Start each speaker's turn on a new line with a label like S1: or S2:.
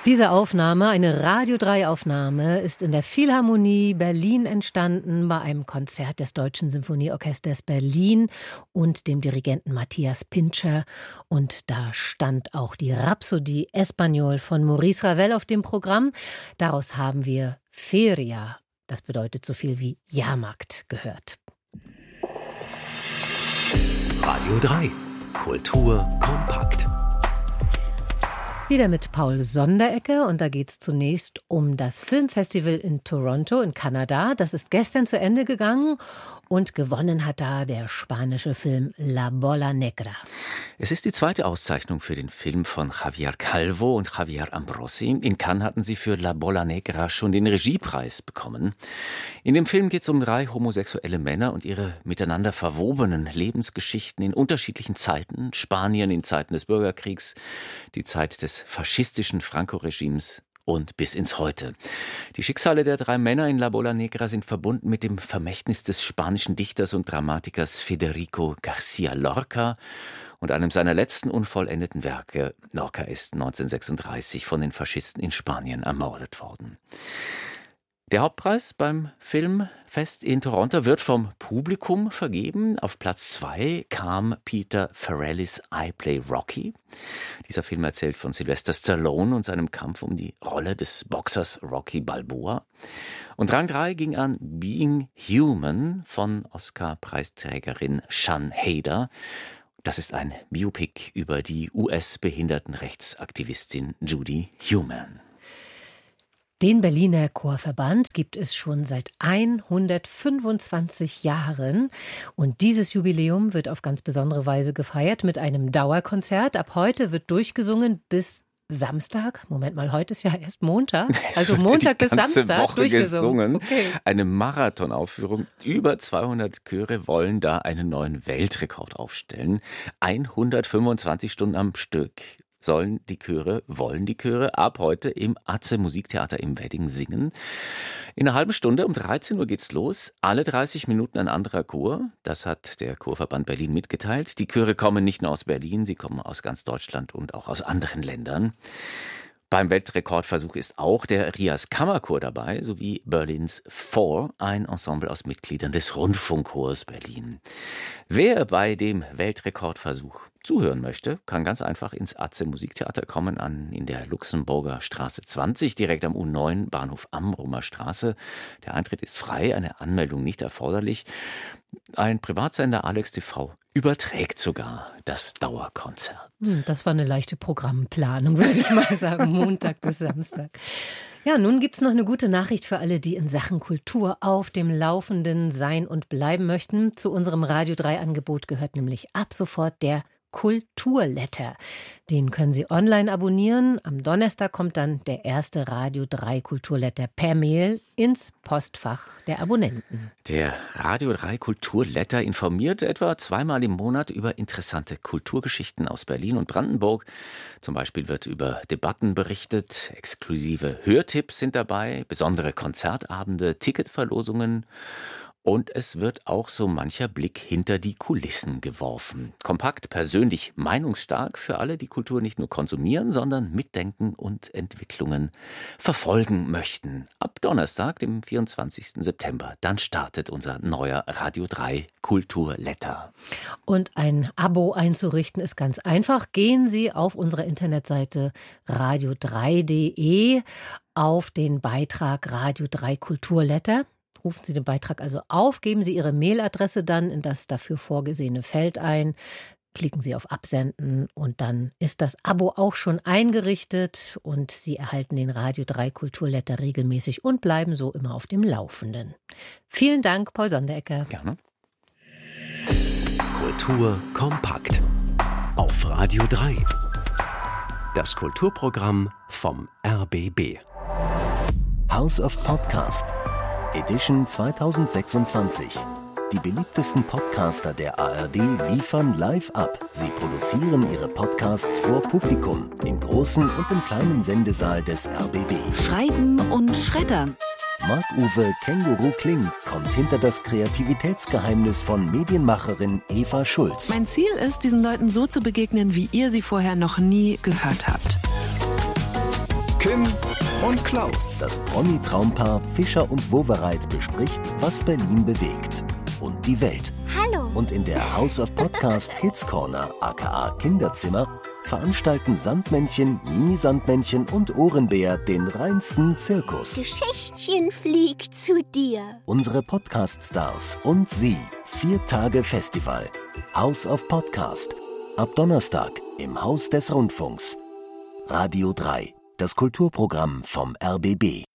S1: Diese Aufnahme, eine Radio 3-Aufnahme, ist in der Philharmonie Berlin entstanden bei einem Konzert des Deutschen Sinfonieorchesters Berlin und dem Dirigenten Matthias Pintscher. Und da stand auch die Rhapsodie Espagnol von Maurice Ravel auf dem Programm. Daraus haben wir Feria, das bedeutet so viel wie Jahrmarkt, gehört.
S2: Radio 3, Kultur kompakt.
S1: Wieder mit Paul Sonderegger und da geht es zunächst um das Filmfestival in Toronto in Kanada. Das ist gestern zu Ende gegangen und gewonnen hat da der spanische Film La Bola Negra.
S3: Es ist die zweite Auszeichnung für den Film von Javier Calvo und Javier Ambrosi. In Cannes hatten sie für La Bola Negra schon den Regiepreis bekommen. In dem Film geht es um 3 homosexuelle Männer und ihre miteinander verwobenen Lebensgeschichten in unterschiedlichen Zeiten. Spanien in Zeiten des Bürgerkriegs, die Zeit des faschistischen Franco-Regimes und bis ins Heute. Die Schicksale der 3 Männer in La Bola Negra sind verbunden mit dem Vermächtnis des spanischen Dichters und Dramatikers Federico García Lorca und einem seiner letzten unvollendeten Werke. Lorca ist 1936 von den Faschisten in Spanien ermordet worden. Der Hauptpreis beim Filmfest in Toronto wird vom Publikum vergeben. Auf Platz 2 kam Peter Farrelly's I Play Rocky. Dieser Film erzählt von Sylvester Stallone und seinem Kampf um die Rolle des Boxers Rocky Balboa. Und Rang 3 ging an Being Human von Oscar-Preisträgerin Sian Heder. Das ist ein Biopic über die US-Behindertenrechtsaktivistin Judy Heumann.
S1: Den Berliner Chorverband gibt es schon seit 125 Jahren. Und dieses Jubiläum wird auf ganz besondere Weise gefeiert mit einem Dauerkonzert. Ab heute wird durchgesungen bis Samstag. Moment mal, heute ist ja erst Montag. Also Montag bis Samstag
S3: Woche
S1: durchgesungen.
S3: Okay. Eine Marathonaufführung. Über 200 Chöre wollen da einen neuen Weltrekord aufstellen. 125 Stunden am Stück. Wollen die Chöre ab heute im Atze Musiktheater im Wedding singen. In einer halben Stunde um 13 Uhr geht's los. Alle 30 Minuten ein anderer Chor. Das hat der Chorverband Berlin mitgeteilt. Die Chöre kommen nicht nur aus Berlin, sie kommen aus ganz Deutschland und auch aus anderen Ländern. Beim Weltrekordversuch ist auch der Rias Kammerchor dabei, sowie Berlins Four, ein Ensemble aus Mitgliedern des Rundfunkchors Berlin. Wer bei dem Weltrekordversuch zuhören möchte, kann ganz einfach ins Atze Musiktheater kommen, in der Luxemburger Straße 20, direkt am U9 Bahnhof Amrumer Straße. Der Eintritt ist frei, eine Anmeldung nicht erforderlich. Ein Privatsender Alex TV überträgt sogar das Dauerkonzert.
S1: Das war eine leichte Programmplanung, würde ich mal sagen, Montag bis Samstag. Ja, nun gibt's noch eine gute Nachricht für alle, die in Sachen Kultur auf dem Laufenden sein und bleiben möchten. Zu unserem Radio 3-Angebot gehört nämlich ab sofort der Kulturletter. Den können Sie online abonnieren. Am Donnerstag kommt dann der erste Radio 3 Kulturletter per Mail ins Postfach der Abonnenten.
S3: Der Radio 3 Kulturletter informiert etwa 2-mal im Monat über interessante Kulturgeschichten aus Berlin und Brandenburg. Zum Beispiel wird über Debatten berichtet, exklusive Hörtipps sind dabei, besondere Konzertabende, Ticketverlosungen. Und es wird auch so mancher Blick hinter die Kulissen geworfen. Kompakt, persönlich, meinungsstark für alle, die Kultur nicht nur konsumieren, sondern mitdenken und Entwicklungen verfolgen möchten. Ab Donnerstag, dem 24. September, dann startet unser neuer Radio 3 Kulturletter.
S1: Und ein Abo einzurichten ist ganz einfach. Gehen Sie auf unsere Internetseite radio3.de auf den Beitrag Radio 3 Kulturletter. Rufen Sie den Beitrag also auf, geben Sie Ihre Mailadresse dann in das dafür vorgesehene Feld ein, klicken Sie auf Absenden und dann ist das Abo auch schon eingerichtet und Sie erhalten den Radio 3 Kulturletter regelmäßig und bleiben so immer auf dem Laufenden. Vielen Dank, Paul Sonderegger.
S3: Gerne.
S2: Kultur kompakt auf Radio 3. Das Kulturprogramm vom RBB. House of Podcast Edition 2026. Die beliebtesten Podcaster der ARD liefern live ab. Sie produzieren ihre Podcasts vor Publikum im großen und im kleinen Sendesaal des RBB.
S4: Schreiben und schreddern.
S2: Marc-Uwe Känguru Kling kommt hinter das Kreativitätsgeheimnis von Medienmacherin Eva Schulz.
S4: Mein Ziel ist, diesen Leuten so zu begegnen, wie ihr sie vorher noch nie gehört habt.
S2: Kim und Klaus. Das Promi-Traumpaar Fischer und Wowereit bespricht, was Berlin bewegt und die Welt.
S5: Hallo.
S2: Und in der House of Podcast Kids Corner, aka Kinderzimmer, veranstalten Sandmännchen, Mini-Sandmännchen und Ohrenbär den reinsten Zirkus.
S5: Geschichtchen fliegt zu dir.
S2: Unsere Podcast-Stars und Sie. 4 Tage Festival. House of Podcast. Ab Donnerstag im Haus des Rundfunks. Radio 3. Das Kulturprogramm vom RBB.